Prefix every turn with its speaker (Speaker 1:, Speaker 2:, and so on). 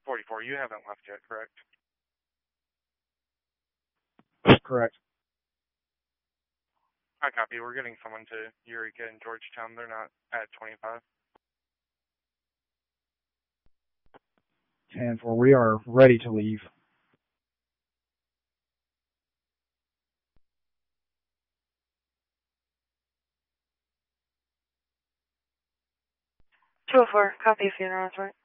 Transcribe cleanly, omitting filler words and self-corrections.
Speaker 1: 44, you haven't left yet, correct?
Speaker 2: That's correct.
Speaker 1: I copy. We're getting someone to Eureka and Georgetown. They're not at 25.
Speaker 2: 10-4, we are ready to leave.
Speaker 3: Two 4, copy if you know that's right.